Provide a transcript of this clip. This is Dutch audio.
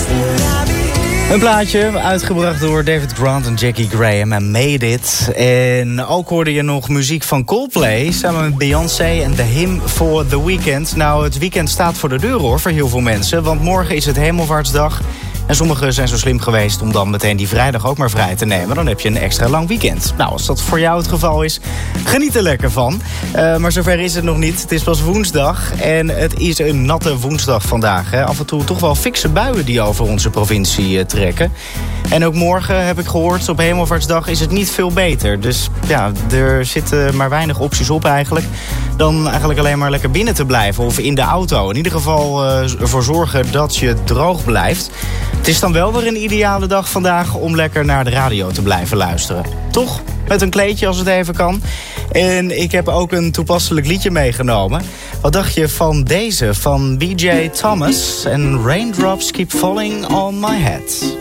Een plaatje uitgebracht door David Grant en Jackie Graham en Made It. En ook hoorde je nog muziek van Coldplay samen met Beyoncé en The Hymn for the Weekend. Nou, het weekend staat voor de deur hoor, voor heel veel mensen. Want morgen is het Hemelvaartsdag. En sommigen zijn zo slim geweest om dan meteen die vrijdag ook maar vrij te nemen. Dan heb je een extra lang weekend. Nou, als dat voor jou het geval is, geniet er lekker van. Maar zover is het nog niet. Het is pas woensdag en het is een natte woensdag vandaag. Hè. Af en toe toch wel fikse buien die over onze provincie trekken. En ook morgen heb ik gehoord, op Hemelvaartsdag is het niet veel beter. Dus ja, er zitten maar weinig opties op eigenlijk. Dan eigenlijk alleen maar lekker binnen te blijven of in de auto. In ieder geval ervoor zorgen dat je droog blijft. Het is dan wel weer een ideale dag vandaag om lekker naar de radio te blijven luisteren. Toch? Met een kleedje als het even kan. En ik heb ook een toepasselijk liedje meegenomen. Wat dacht je van deze? Van BJ Thomas en Raindrops Keep Falling on My Head.